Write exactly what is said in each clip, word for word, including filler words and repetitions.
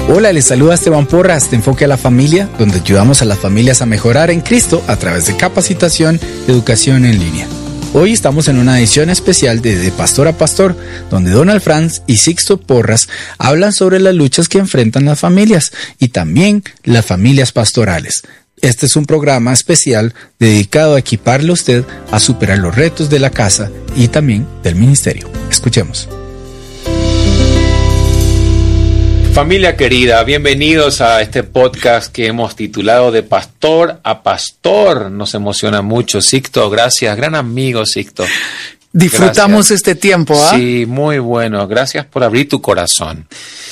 Hola, les saluda Esteban Porras de Enfoque a la Familia, donde ayudamos a las familias a mejorar en Cristo a través de capacitación y educación en línea. Hoy estamos en una edición especial de De Pastor a Pastor, donde Donald Franz y Sixto Porras hablan sobre las luchas que enfrentan las familias y también las familias pastorales. Este es un programa especial dedicado a equiparle a usted a superar los retos de la casa y también del ministerio. Escuchemos. Familia querida, bienvenidos a este podcast que hemos titulado De Pastor a Pastor. Nos emociona mucho, Sixto. Gracias, gran amigo, Sixto. Disfrutamos Gracias. Este tiempo, ¿ah? ¿eh? Sí, muy bueno. Gracias por abrir tu corazón.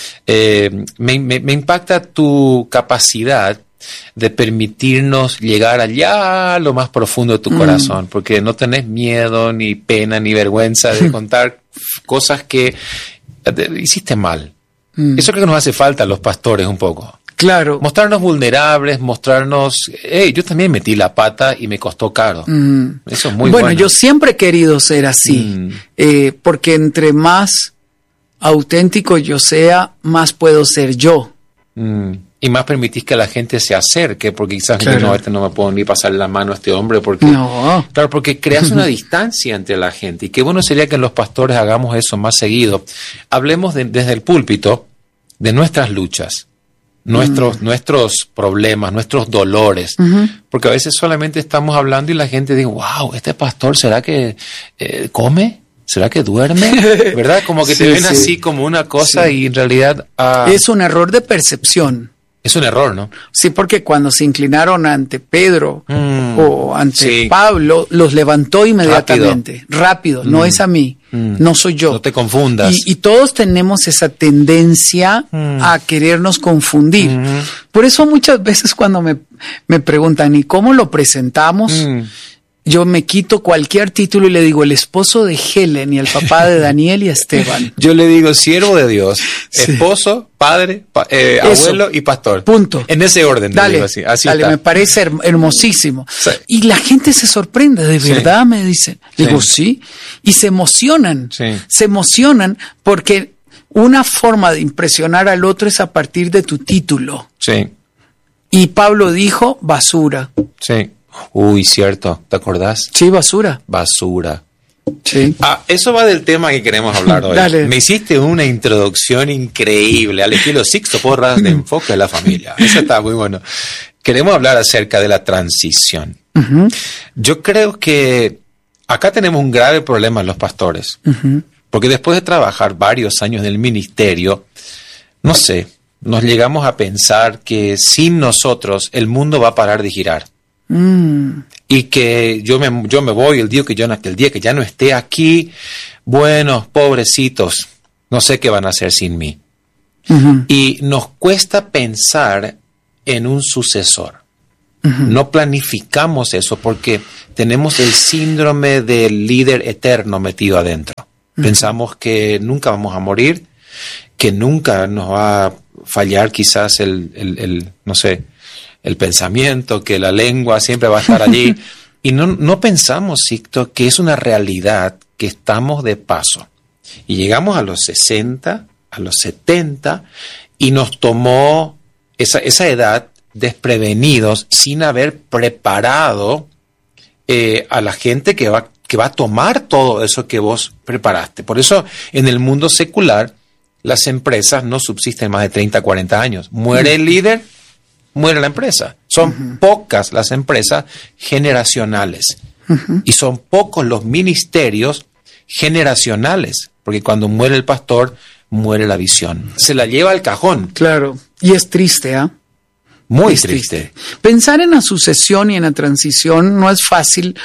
Eh, me, me, me impacta tu capacidad de permitirnos llegar allá a lo más profundo de tu mm. corazón, porque no tenés miedo, ni pena, ni vergüenza de contar cosas que hiciste mal. Mm. Eso creo que nos hace falta a los pastores un poco. Claro. Mostrarnos vulnerables, mostrarnos, hey, yo también metí la pata y me costó caro. Mm. Eso es muy bueno. Bueno, yo siempre he querido ser así, mm. eh, porque entre más auténtico yo sea, más puedo ser yo. Mm. Y más permitís que la gente se acerque, porque quizás claro. no, este no me puedo ni pasar la mano a este hombre, porque no. Claro, porque creas una distancia entre la gente. Y qué bueno sería que los pastores hagamos eso más seguido. Hablemos de, desde el púlpito de nuestras luchas, nuestros, mm. nuestros problemas, nuestros dolores. Uh-huh. Porque a veces solamente estamos hablando y la gente dice, wow, este pastor, ¿será que eh, come? ¿Será que duerme? ¿Verdad? Como que sí, te ven sí. así como una cosa sí. y en realidad... Uh, es un error de percepción. Es un error, ¿no? Sí, porque cuando se inclinaron ante Pedro mm, o ante sí. Pablo, los levantó inmediatamente. Rápido, Rápido. Mm, no es a mí, mm, no soy yo. No te confundas. Y, y todos tenemos esa tendencia mm. a querernos confundir. Mm. Por eso muchas veces cuando me, me preguntan, ¿y cómo lo presentamos? Mm. Yo me quito cualquier título y le digo el esposo de Helen y el papá de Daniel y Esteban. Yo le digo siervo de Dios, sí. esposo, padre, pa, eh, abuelo y pastor. Punto. En ese orden. Dale, digo así. Así dale, está. Me parece her- hermosísimo. Sí. Y la gente se sorprende, ¿de verdad? Sí. Me dicen. Le digo, sí. sí. Y se emocionan. Sí. Se emocionan porque una forma de impresionar al otro es a partir de tu título. Sí. Y Pablo dijo, basura. Sí. Uy, cierto, ¿te acordás? Sí, basura. Basura. Sí. Ah, eso va del tema que queremos hablar hoy. Dale. Me hiciste una introducción increíble al estilo Sixto Porras de Enfoque a la Familia. Eso está muy bueno. Queremos hablar acerca de la transición. Uh-huh. Yo creo que acá tenemos un grave problema los pastores. Uh-huh. Porque después de trabajar varios años en el ministerio, no sé, nos llegamos a pensar que sin nosotros el mundo va a parar de girar. Mm. Y que yo me, yo me voy el día que yo el día que ya no esté aquí, bueno, pobrecitos, no sé qué van a hacer sin mí. Uh-huh. Y nos cuesta pensar en un sucesor. Uh-huh. No planificamos eso porque tenemos el síndrome del líder eterno metido adentro. Uh-huh. Pensamos que nunca vamos a morir, que nunca nos va a fallar quizás el, el, el no sé, el pensamiento, que la lengua siempre va a estar allí. Y no, no pensamos, Sixto, que es una realidad que estamos de paso. Y llegamos a los sesenta, a los setenta, y nos tomó esa, esa edad desprevenidos, sin haber preparado eh, a la gente que va, que va a tomar todo eso que vos preparaste. Por eso, en el mundo secular, las empresas no subsisten más de treinta, cuarenta años. Muere el líder, muere la empresa. Son uh-huh. pocas las empresas generacionales. Uh-huh. Y son pocos los ministerios generacionales. Porque cuando muere el pastor, muere la visión. Se la lleva al cajón. Claro. Y es triste, ¿ah? ¿eh? Muy es triste. triste. Pensar en la sucesión y en la transición no es fácil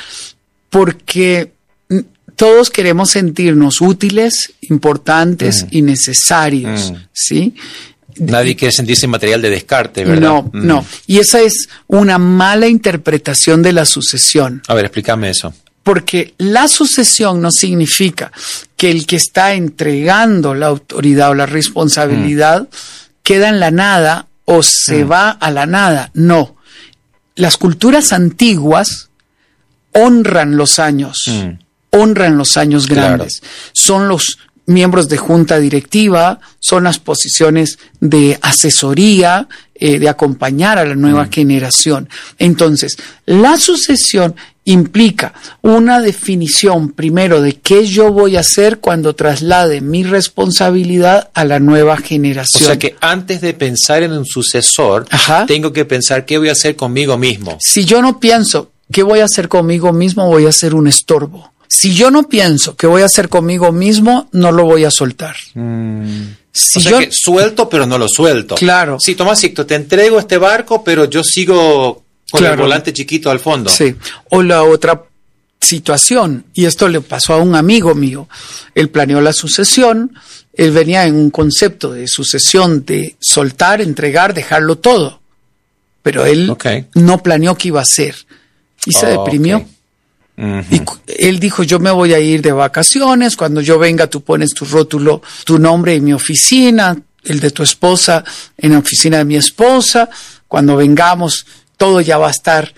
porque todos queremos sentirnos útiles, importantes mm. y necesarios, mm. ¿sí? Nadie quiere sentirse material de descarte, ¿verdad? No, mm. no. Y esa es una mala interpretación de la sucesión. A ver, explícame eso. Porque la sucesión no significa que el que está entregando la autoridad o la responsabilidad mm. queda en la nada o se mm. va a la nada. No. Las culturas antiguas honran los años, mm. honran los años grandes. Claro. Son los miembros de junta directiva, son las posiciones de asesoría, eh, de acompañar a la nueva mm. generación. Entonces, la sucesión implica una definición primero de qué yo voy a hacer cuando traslade mi responsabilidad a la nueva generación. O sea que antes de pensar en un sucesor, Ajá. tengo que pensar qué voy a hacer conmigo mismo. Si yo no pienso qué voy a hacer conmigo mismo, voy a ser un estorbo. Si yo no pienso qué voy a hacer conmigo mismo, no lo voy a soltar. Mm. Si o sea yo, que suelto, pero no lo suelto. Claro. Sí, Tomásito, te entrego este barco, pero yo sigo con claro. el volante chiquito al fondo. Sí. O la otra situación, y esto le pasó a un amigo mío. Él planeó la sucesión, él venía en un concepto de sucesión de soltar, entregar, dejarlo todo. Pero él okay. no planeó qué iba a hacer. Y se oh, deprimió. Okay. Uh-huh. Y él dijo, yo me voy a ir de vacaciones, cuando yo venga tú pones tu rótulo, tu nombre en mi oficina, el de tu esposa en la oficina de mi esposa, cuando vengamos todo ya va a estar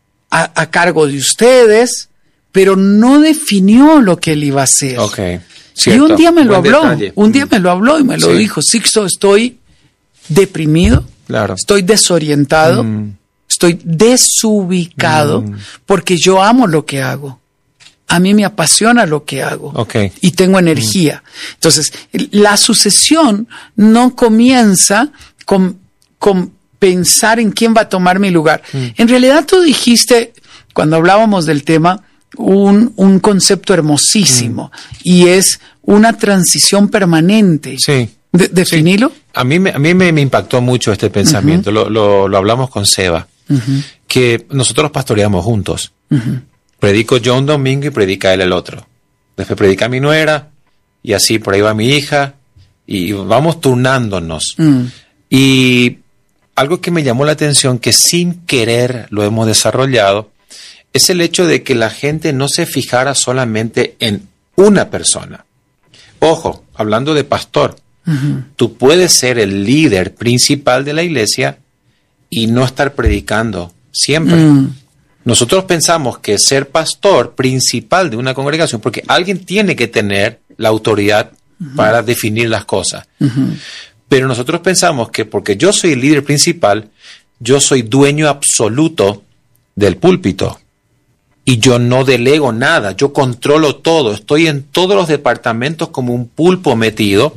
a, a cargo de ustedes, pero no definió lo que él iba a hacer. Okay. Y un día me lo Buen habló, detalle. un día mm. me lo habló y me lo sí. dijo, Sixto, estoy deprimido, claro. estoy desorientado, mm. estoy desubicado mm. porque yo amo lo que hago. A mí me apasiona lo que hago okay. y tengo energía. Mm. Entonces, la sucesión no comienza con, con pensar en quién va a tomar mi lugar. Mm. En realidad tú dijiste, cuando hablábamos del tema, un, un concepto hermosísimo mm. y es una transición permanente. Sí. De, ¿Definilo? Sí. A mí, me, a mí me, me impactó mucho este pensamiento. Uh-huh. lo, lo, lo hablamos con Seba, uh-huh. que nosotros pastoreamos juntos. Uh-huh. Predico yo un domingo y predica él el otro. Después predica mi nuera y así por ahí va mi hija y vamos turnándonos. Mm. Y algo que me llamó la atención, que sin querer lo hemos desarrollado, es el hecho de que la gente no se fijara solamente en una persona. Ojo, hablando de pastor, uh-huh. tú puedes ser el líder principal de la iglesia y no estar predicando siempre. Mm. Nosotros pensamos que ser pastor principal de una congregación, porque alguien tiene que tener la autoridad uh-huh. para definir las cosas. Uh-huh. Pero nosotros pensamos que porque yo soy el líder principal, yo soy dueño absoluto del púlpito. Y yo no delego nada, yo controlo todo, estoy en todos los departamentos como un pulpo metido.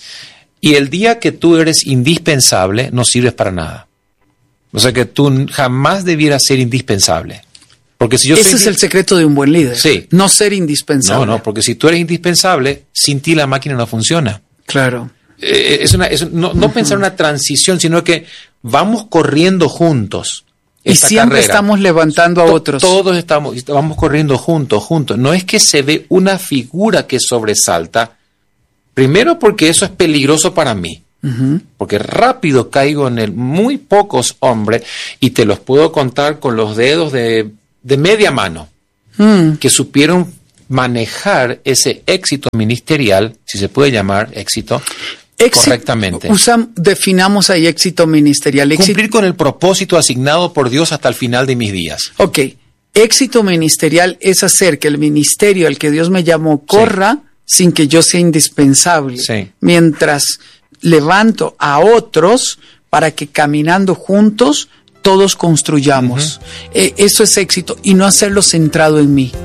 Y el día que tú eres indispensable, no sirves para nada. O sea que tú jamás debieras ser indispensable. Porque si yo Ese es el secreto de un buen líder. Sí. No ser indispensable. No, no, porque si tú eres indispensable, sin ti la máquina no funciona. Claro. Eh, es una, es, no no uh-huh. pensar una transición, sino que vamos corriendo juntos. Y siempre carrera. estamos levantando a to- otros. Todos estamos, vamos corriendo juntos, juntos. No es que se ve una figura que sobresalta. Primero porque eso es peligroso para mí. Uh-huh. Porque rápido caigo en el muy pocos hombres y te los puedo contar con los dedos de, de media mano mm. que supieron manejar ese éxito ministerial, si se puede llamar éxito, éxito correctamente. Usam, definamos ahí éxito ministerial. Éxito. Cumplir con el propósito asignado por Dios hasta el final de mis días. Ok, éxito ministerial es hacer que el ministerio al que Dios me llamó corra sí. sin que yo sea indispensable. Sí. Mientras levanto a otros para que caminando juntos todos construyamos. Uh-huh. Eh, eso es éxito y no hacerlo centrado en mí.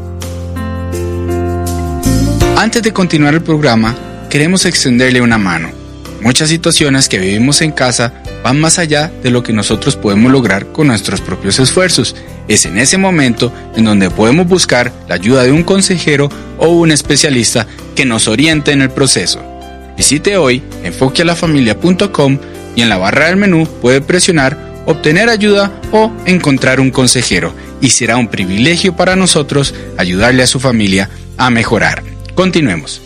Antes de continuar el programa, queremos extenderle una mano. Muchas situaciones que vivimos en casa van más allá de lo que nosotros podemos lograr con nuestros propios esfuerzos. Es en ese momento en donde podemos buscar la ayuda de un consejero o un especialista que nos oriente en el proceso. Visite hoy enfoque a la familia punto com y en la barra del menú puede presionar obtener ayuda o encontrar un consejero y será un privilegio para nosotros ayudarle a su familia a mejorar. Continuemos.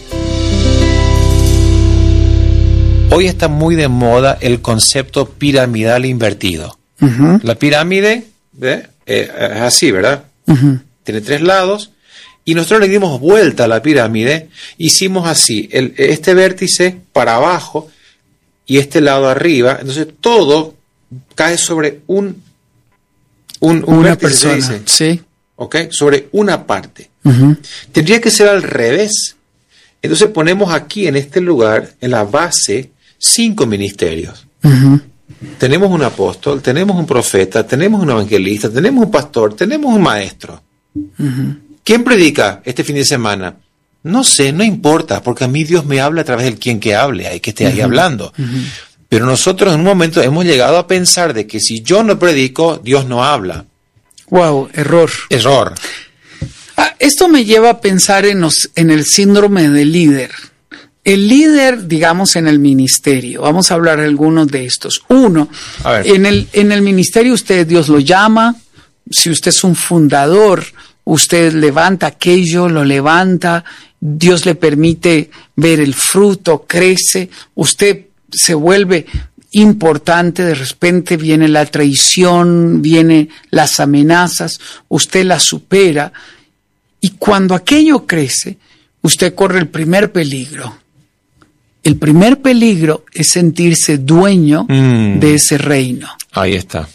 Hoy está muy de moda el concepto piramidal invertido. Uh-huh. La pirámide ¿eh? Eh, es así, ¿verdad? Uh-huh. Tiene tres lados. Y nosotros le dimos vuelta a la pirámide, hicimos así, el, este vértice para abajo y este lado arriba, entonces todo cae sobre un, un, un una vértice, persona, dice, sí. ¿okay? Sobre una parte. Uh-huh. Tendría que ser al revés. Entonces ponemos aquí en este lugar, en la base, cinco ministerios. Uh-huh. Tenemos un apóstol, tenemos un profeta, tenemos un evangelista, tenemos un pastor, tenemos un maestro. Uh-huh. ¿Quién predica este fin de semana? No sé, no importa, porque a mí Dios me habla a través del quien que hable, hay que esté ahí uh-huh. hablando. Uh-huh. Pero nosotros en un momento hemos llegado a pensar de que si yo no predico, Dios no habla. Wow, error. Error. Ah, esto me lleva a pensar en, los, en el síndrome del líder. El líder, digamos, en el ministerio. Vamos a hablar de algunos de estos. Uno, en el, en el ministerio usted, Dios lo llama. Si usted es un fundador, usted levanta aquello, lo levanta. Dios le permite ver el fruto, crece. Usted se vuelve importante, de repente viene la traición, vienen las amenazas, usted las supera. Y cuando aquello crece, usted corre el primer peligro. El primer peligro es sentirse dueño mm. de ese reino. Ahí está.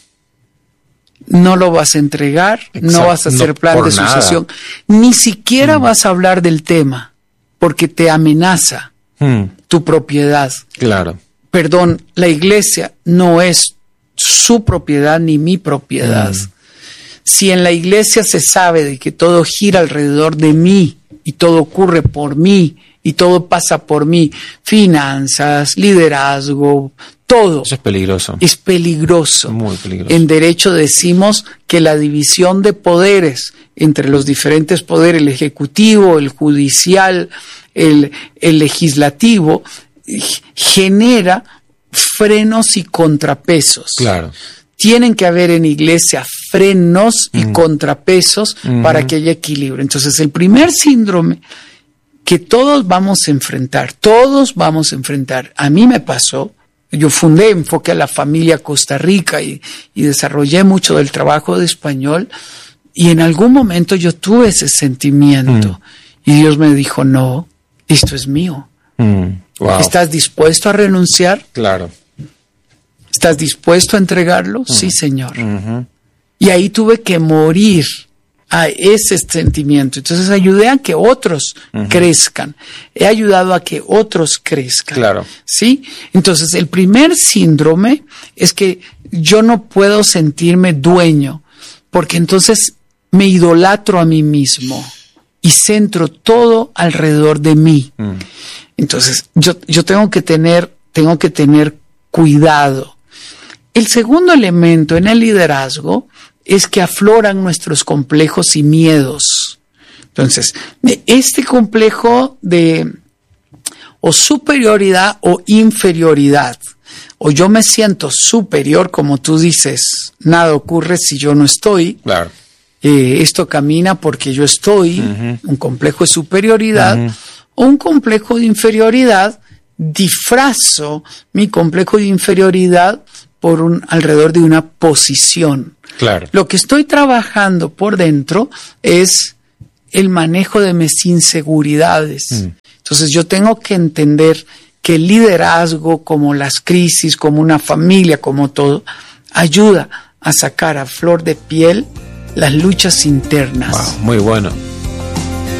No lo vas a entregar, Exacto. no vas a hacer no plan de sucesión, nada. Ni siquiera mm. vas a hablar del tema, porque te amenaza mm. tu propiedad. Claro. Perdón, la iglesia no es su propiedad ni mi propiedad. Mm. Si en la iglesia se sabe de que todo gira alrededor de mí y todo ocurre por mí y todo pasa por mí, finanzas, liderazgo, todo. Eso es peligroso. Es peligroso. Muy peligroso. En derecho decimos que la división de poderes entre los diferentes poderes, el ejecutivo, el judicial, el, el legislativo, genera frenos y contrapesos. Claro. Tienen que haber en iglesia frenos y mm. contrapesos mm-hmm. para que haya equilibrio. Entonces, el primer síndrome que todos vamos a enfrentar, todos vamos a enfrentar. A mí me pasó, yo fundé Enfoque a la Familia Costa Rica y, y desarrollé mucho del trabajo de español, y en algún momento yo tuve ese sentimiento mm. y Dios me dijo, no, esto es mío. Mm. Wow. ¿Estás dispuesto a renunciar? Claro. ¿Estás dispuesto a entregarlo? Mm. Sí, Señor. Mm-hmm. Y ahí tuve que morir a ese sentimiento. Entonces ayudé a que otros uh-huh. crezcan. He ayudado a que otros crezcan. Claro. ¿Sí? Entonces el primer síndrome es que yo no puedo sentirme dueño, porque entonces me idolatro a mí mismo y centro todo alrededor de mí. Mm. Entonces yo, yo tengo que tener, tengo que tener cuidado. El segundo elemento en el liderazgo es que afloran nuestros complejos y miedos. Entonces, este complejo de o superioridad o inferioridad, o yo me siento superior, como tú dices, nada ocurre si yo no estoy. Claro. Eh, esto camina porque yo estoy, uh-huh. un complejo de superioridad, uh-huh. o un complejo de inferioridad, disfrazo mi complejo de inferioridad por un alrededor de una posición. Claro. Lo que estoy trabajando por dentro es el manejo de mis inseguridades. Mm. Entonces yo tengo que entender que el liderazgo, como las crisis, como una familia, como todo, ayuda a sacar a flor de piel las luchas internas. Wow, muy bueno.